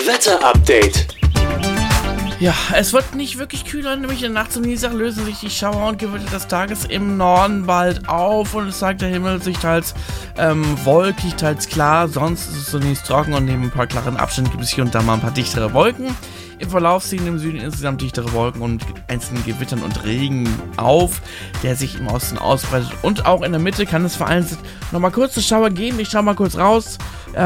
Wetter-Update. Ja, es wird nicht wirklich kühler, nämlich in der Nacht zum Dienstag lösen sich die Schauer und Gewitter des Tages im Norden bald auf und es zeigt der Himmel sich teils wolkig, teils klar, sonst ist es zunächst trocken und neben ein paar klaren Abständen gibt es hier und da mal ein paar dichtere Wolken. Im Verlauf ziehen im Süden insgesamt dichtere Wolken und einzelnen Gewittern und Regen auf, der sich im Osten ausbreitet und auch in der Mitte kann es vereinzelt nochmal kurze Schauer geben. Ich schau mal kurz raus,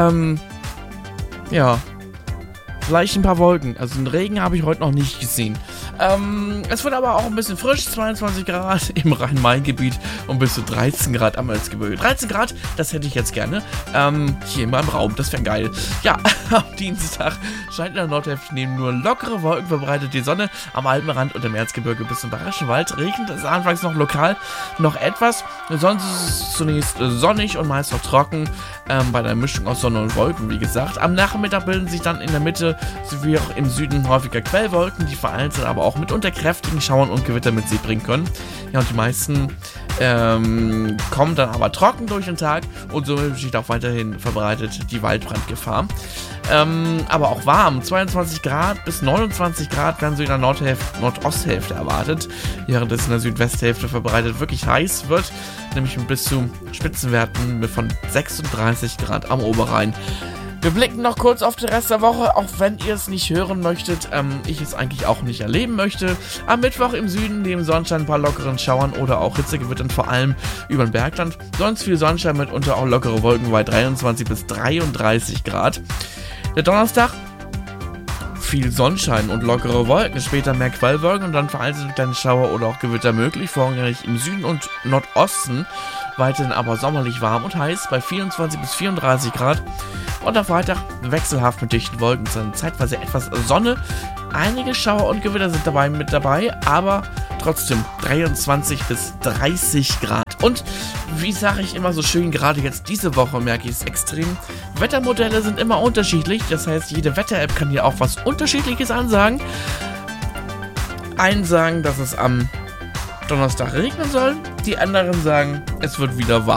ja. Vielleicht ein paar Wolken. Also einen Regen habe ich heute noch nicht gesehen. Es wird aber auch ein bisschen frisch. 22 Grad im Rhein-Main-Gebiet und bis zu 13 Grad am Erzgebirge. 13 Grad, das hätte ich jetzt gerne. Hier in meinem Raum, das wäre geil. Ja, am Dienstag scheint in der Nordhälfte neben nur lockere Wolken verbreitet die Sonne. Am Alpenrand und im Erzgebirge bis zum Bayerischen Wald regnet es anfangs noch lokal noch etwas. Sonst ist es zunächst sonnig und meist auch trocken. Bei der Mischung aus Sonne und Wolken, wie gesagt. Am Nachmittag bilden sich dann in der Mitte sowie auch im Süden häufiger Quellwolken, die vereinzelt aber auch mitunter kräftigen Schauern und Gewitter mit sich bringen können. Ja, und die meisten kommen dann aber trocken durch den Tag und somit besteht auch weiterhin verbreitet die Waldbrandgefahr. Aber auch warm, 22 Grad bis 29 Grad werden so in der Nordosthälfte erwartet, während es in der Südwesthälfte verbreitet wirklich heiß wird, nämlich bis zu Spitzenwerten von 36 Grad am Oberrhein. Wir blicken noch kurz auf den Rest der Woche, auch wenn ihr es nicht hören möchtet, ich es eigentlich auch nicht erleben möchte. Am Mittwoch im Süden neben Sonnenschein ein paar lockeren Schauern oder auch Hitzegewittern, vor allem über den Bergland. Sonst viel Sonnenschein, mitunter auch lockere Wolken bei 23 bis 33 Grad. Der Donnerstag, viel Sonnenschein und lockere Wolken, später mehr Quellwolken und dann vereinzelt kleine Schauer oder auch Gewitter möglich, vorrangig im Süden und Nordosten. Weiterhin aber sommerlich warm und heiß bei 24 bis 34 Grad. Und am Freitag wechselhaft mit dichten Wolken, dann zeitweise etwas Sonne. Einige Schauer und Gewitter sind mit dabei, aber trotzdem 23 bis 30 Grad. Und wie sage ich immer so schön, gerade jetzt diese Woche merke ich es extrem, Wettermodelle sind immer unterschiedlich. Das heißt, jede Wetter-App kann hier auch was Unterschiedliches ansagen. Einen sagen, dass es am Donnerstag regnen soll, die anderen sagen, es wird wieder warm.